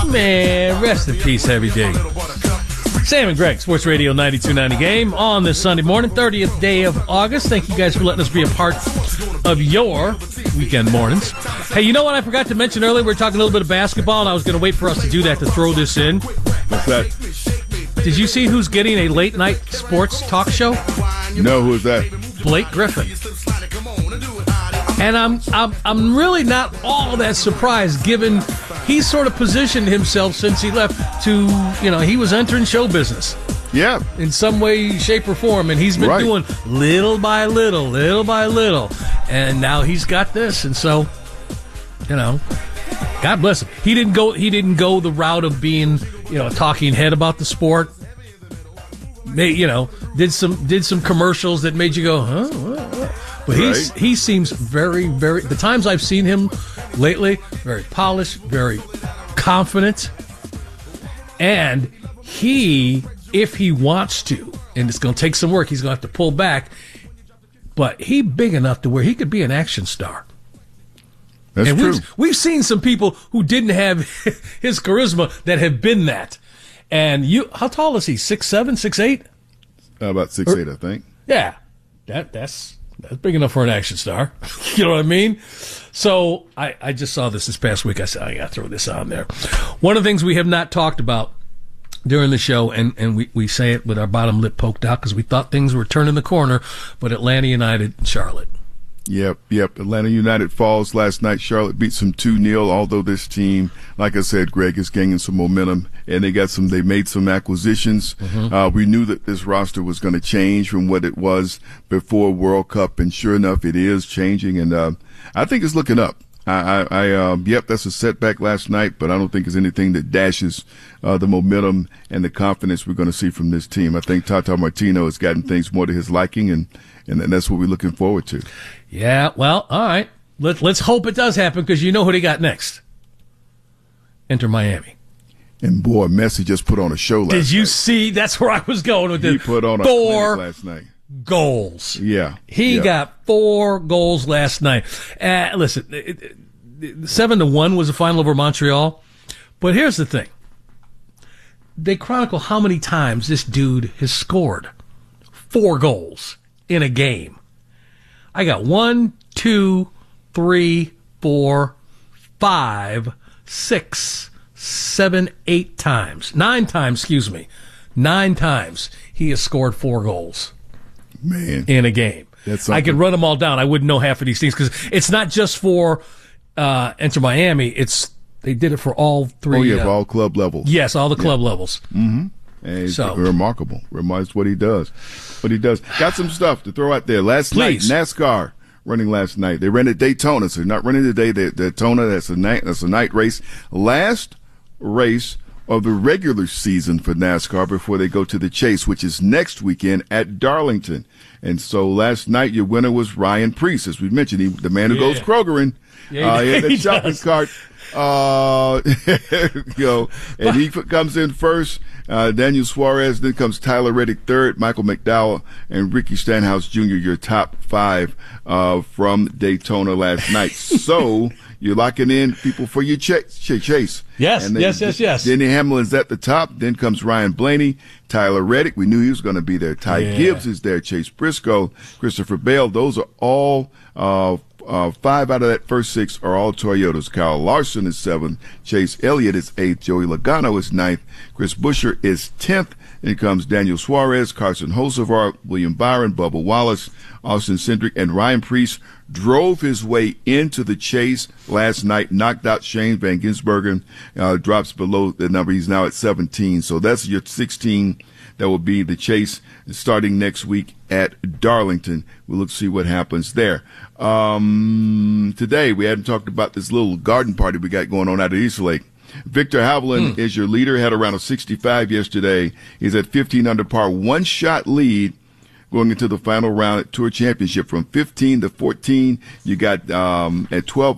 Man, rest in peace, Heavy D. Sam and Greg, Sports Radio 92.90 Game on this Sunday morning, 30th day of August. Thank you guys for letting us be a part of your weekend mornings. Hey, you know what I forgot to mention earlier? We were talking a little bit of basketball, and I was going to wait for us to do that to throw this in. What's that? Did you see who's getting a late-night sports talk show? No, who's that? Blake Griffin. And I'm really not all that surprised, given he sort of positioned himself since he left to, he was entering show business. Yeah. In some way, shape, or form. And he's been doing little by little. And now he's got this. And so, God bless him. He didn't go the route of being, a talking head about the sport. Did some commercials that made you go, huh? What? But he seems very, very, the times I've seen him lately, very polished, very confident. And if he wants to, and it's going to take some work, he's going to have to pull back, but he's big enough to where he could be an action star. That's true. We've seen some people who didn't have his charisma that have been that. And how tall is he? 6'7", 6'8"? About 6'8", I think. Yeah. That's big enough for an action star. You know what I mean? So I just saw this past week. I said, I got to throw this on there. One of the things we have not talked about during the show, and we say it with our bottom lip poked out because we thought things were turning the corner, but Atlanta United and Charlotte. Yep. Atlanta United falls last night. Charlotte beats them 2-0, although this team, like I said, Greg, is gaining some momentum, and they made some acquisitions. Mm-hmm. We knew that this roster was going to change from what it was before World Cup, and sure enough, it is changing, and I think it's looking up. That's a setback last night, but I don't think it's anything that dashes the momentum and the confidence we're going to see from this team. I think Tata Martino has gotten things more to his liking, and that's what we're looking forward to. Yeah, well, all right. Let's hope it does happen, because you know who they got next. Enter Miami. And boy, Messi just put on a show last night. Did you see? That's where I was going with this. He put on a clinic last night. Goals. Yeah. He got 4 goals last night. Listen, 7-1 was the final over Montreal. But here's the thing. They chronicle how many times this dude has scored 4 goals in a game. I got 1, 2, 3, 4, 5, 6, 7, 8 times. 9 times, 9 times he has scored 4 goals. Man. In a game. I could run them all down. I wouldn't know half of these things, because it's not just for Enter Miami. They did it for all 3. Oh, yeah, all club levels. Yes, all the club levels. Mm-hmm. And it's remarkable. Reminds what he does. Got some stuff to throw out there. Last night, NASCAR running last night. They ran at Daytona, so they're not running today. Daytona, that's a night race. Last race of the regular season for NASCAR before they go to the Chase, which is next weekend at Darlington. And so last night, your winner was Ryan Preece, as we mentioned, the man who goes Krogerin. Yeah, in the shopping cart. And he comes in first. Daniel Suarez, then comes Tyler Reddick third, Michael McDowell, and Ricky Stenhouse Jr., your top 5 from Daytona last night. So you're locking in people for your chase. Yes, and then, yes. Denny Hamlin's at the top. Then comes Ryan Blaney, Tyler Reddick. We knew he was going to be there. Ty Gibbs is there. Chase Briscoe, Christopher Bale. Those are all 5 out of that first 6 are all Toyotas. Kyle Larson is 7th. Chase Elliott is 8th. Joey Logano is 9th. Chris Buescher is 10th. Then comes Daniel Suarez, Carson Hocevar, William Byron, Bubba Wallace, Austin Cindric, and Ryan Preece drove his way into the Chase last night, knocked out Shane Van Gisbergen, drops below the number. He's now at 17. So that's your 16 that will be the Chase starting next week at Darlington. We'll look to see what happens there. Today, we hadn't talked about this little garden party we got going on out at East Lake. Victor Hovland is your leader, had around a 65 yesterday. He's at 15 under par, 1-shot lead going into the final round at Tour Championship. From 15 to 14, you got at 12